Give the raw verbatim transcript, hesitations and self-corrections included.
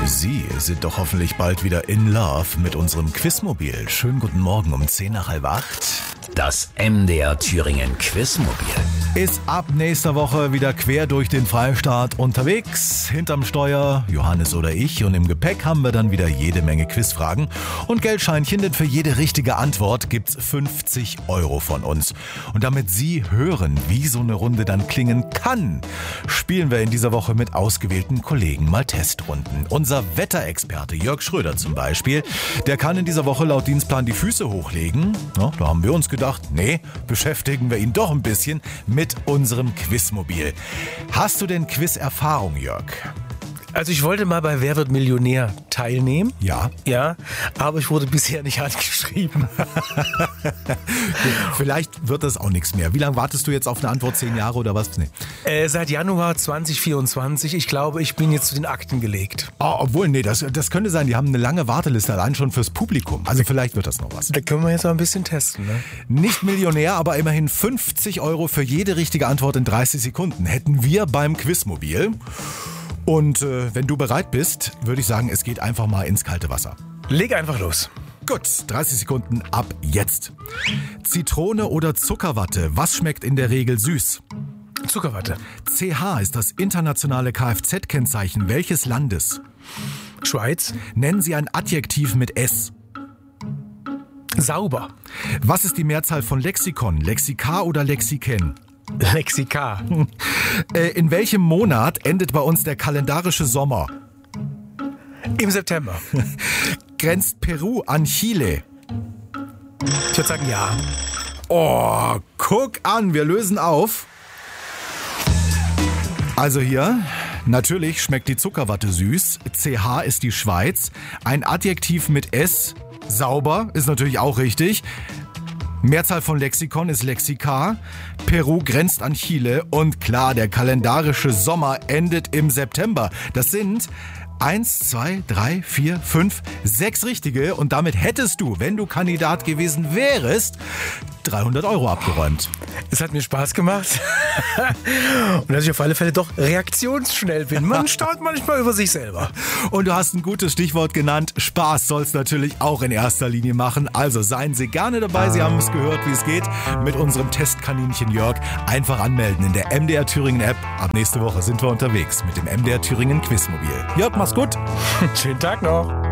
Sie sind doch hoffentlich bald wieder in Love mit unserem Quizmobil. Schönen guten Morgen um zehn nach halb acht. Das M D R Thüringen Quizmobil ist ab nächster Woche wieder quer durch den Freistaat unterwegs. Hinterm Steuer Johannes oder ich, und im Gepäck haben wir dann wieder jede Menge Quizfragen und Geldscheinchen, denn für jede richtige Antwort gibt's fünfzig Euro von uns. Und damit Sie hören, wie so eine Runde dann klingen kann, spielen wir in dieser Woche mit ausgewählten Kollegen mal Testrunden. Unser Wetterexperte Jörg Schröder zum Beispiel, der kann in dieser Woche laut Dienstplan die Füße hochlegen. Ja, da haben wir uns gedacht, nee, beschäftigen wir ihn doch ein bisschen mit unserem Quizmobil. Hast du denn Quiz-Erfahrung, Jörg? Also ich wollte mal bei Wer wird Millionär teilnehmen. Ja. Ja, aber ich wurde bisher nicht angeschrieben. Vielleicht wird das auch nichts mehr. Wie lange wartest du jetzt auf eine Antwort? Zehn Jahre oder was? Nee. Äh, seit Januar zwanzig vierundzwanzig. Ich glaube, ich bin jetzt zu den Akten gelegt. Oh, obwohl, nee, das, das könnte sein. Die haben eine lange Warteliste allein schon fürs Publikum. Also vielleicht wird das noch was. Da können wir jetzt mal ein bisschen testen, ne? Nicht Millionär, aber immerhin fünfzig Euro für jede richtige Antwort in dreißig Sekunden hätten wir beim Quizmobil. Und äh, wenn du bereit bist, würde ich sagen, es geht einfach mal ins kalte Wasser. Leg einfach los. Gut, dreißig Sekunden ab jetzt. Zitrone oder Zuckerwatte, was schmeckt in der Regel süß? Zuckerwatte. C H ist das internationale Kfz-Kennzeichen welches Landes? Schweiz. Nennen Sie ein Adjektiv mit S. Sauber. Was ist die Mehrzahl von Lexikon? Lexika oder Lexiken? Lexika. Äh, in welchem Monat endet bei uns der kalendarische Sommer? Im September. Grenzt Peru an Chile? Ich würde sagen ja. Oh, guck an, wir lösen auf. Also hier, natürlich schmeckt die Zuckerwatte süß. C H ist die Schweiz. Ein Adjektiv mit S, sauber, ist natürlich auch richtig. Mehrzahl von Lexikon ist Lexika. Peru grenzt an Chile. Und klar, der kalendarische Sommer endet im September. Das sind eins, zwei, drei, vier, fünf, sechs richtige. Und damit hättest du, wenn du Kandidat gewesen wärst, dreihundert Euro abgeräumt. Es hat mir Spaß gemacht. Und dass ich auf alle Fälle doch reaktionsschnell bin. Man staunt manchmal über sich selber. Und du hast ein gutes Stichwort genannt. Spaß soll es natürlich auch in erster Linie machen. Also seien Sie gerne dabei. Sie haben es gehört, wie es geht. Mit unserem Testkaninchen Jörg. Einfach anmelden in der M D R Thüringen App. Ab nächste Woche sind wir unterwegs mit dem M D R Thüringen Quizmobil. Jörg, mach's gut. Schönen Tag noch.